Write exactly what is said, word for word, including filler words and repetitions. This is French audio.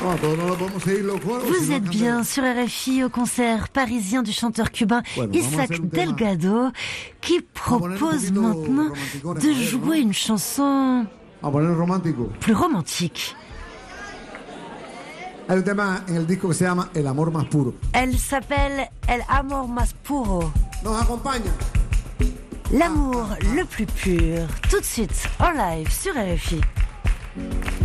Vous êtes bien sur R F I au concert parisien du chanteur cubain Isaac Delgado qui propose maintenant de jouer une chanson plus romantique. Elle s'appelle El Amor Más Puro. L'amour le plus pur. Tout de suite en live sur R F I.